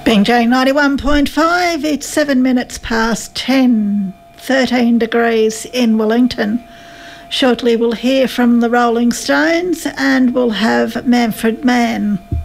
Bingjay 91.5, it's 7 minutes past 10, 13 degrees in Wellington. Shortly we'll hear from the Rolling Stones and we'll have Manfred Mann.